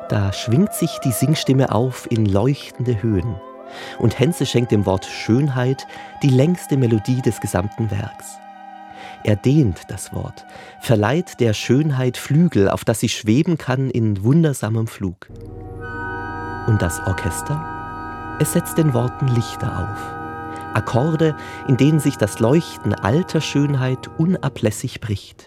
Da schwingt sich die Singstimme auf in leuchtende Höhen. Und Henze schenkt dem Wort Schönheit die längste Melodie des gesamten Werks. Er dehnt das Wort, verleiht der Schönheit Flügel, auf dass sie schweben kann in wundersamem Flug. Und das Orchester? Es setzt den Worten Lichter auf. Akkorde, in denen sich das Leuchten alter Schönheit unablässig bricht.